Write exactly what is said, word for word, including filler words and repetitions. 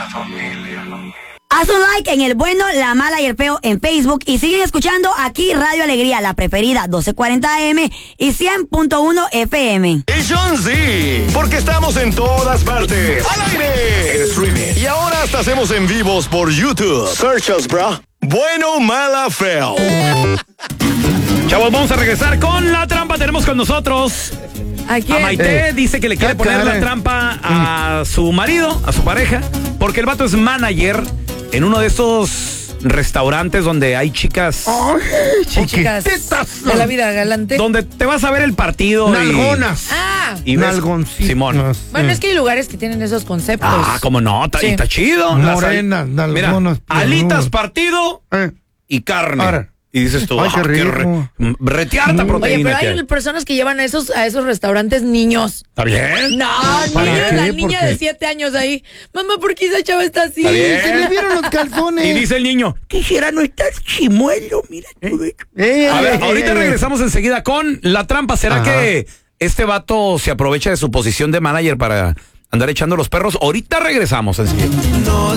familia. Haz un like en El Bueno, La Mala y El Feo en Facebook y siguen escuchando aquí Radio Alegría, la preferida doce cuarenta A M y cien punto uno F M. Y John Z, porque estamos en todas partes. ¡Al aire! En streaming. Y ahora hasta hacemos en vivos por YouTube. Search us, bro. Bueno, Mala, Feo. Chavos, vamos a regresar con la trampa. Tenemos con nosotros ¿A quién? a Maite. Eh. Dice que le quiere Ah, poner caray. la trampa a su marido, a su pareja, porque el vato es manager en uno de esos restaurantes donde hay chicas, Ay, Chicas chiquititas. de la vida galante. donde te vas a ver el partido. Nalgonas. Ah, Y, y ves- Nalgoncitas. Simón. bueno, es que hay lugares que tienen esos conceptos. Ah, cómo no, está, Sí. está chido. Las Morenas, al- nalgonas, Mira, alitas, piernudas. partido Eh, y carne. Ahora. Y dices tú, Ay, ah, qué qué rico. re- retearta Mm. proteína. Oye, pero que hay hay. personas que llevan a esos, a esos restaurantes niños. ¿Está bien? No, ¿Para niños, qué? la ¿Por niña qué? de siete años ahí. Mamá, ¿por qué esa chava está así? Está bien. se le vieron los calzones. Y dice el niño, quisiera no estar chimuelo, mira. tú, eh". Eh, A eh, ver, eh, ahorita eh, regresamos enseguida con la trampa. ¿Será Ajá. que este vato se aprovecha de su posición de manager para andar echando los perros? Ahorita regresamos enseguida. No